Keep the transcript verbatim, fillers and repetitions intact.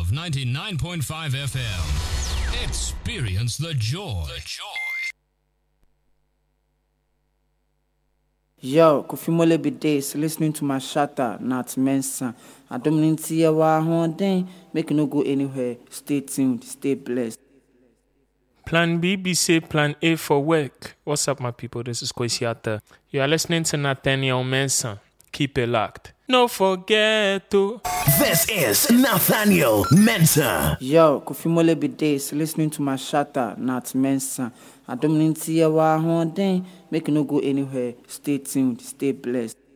of ninety-nine point five F M. Experience the joy. The joy. Yo, Kofimole Bidays, listening to my shatter, not Mensa. I don't need to see a one day. Make no go anywhere. Stay tuned, stay blessed. Plan B, B say Plan A for work. What's up, my people? This is Kwesiata. You are listening to Nathaniel Mensah. Keep it locked. No forget to. This is Nathaniel Mensah. Yo, Kofimole Bidays, listening to my shatter, not Mensa. I don't need to see a one day. Make no go anywhere. Stay tuned, stay blessed.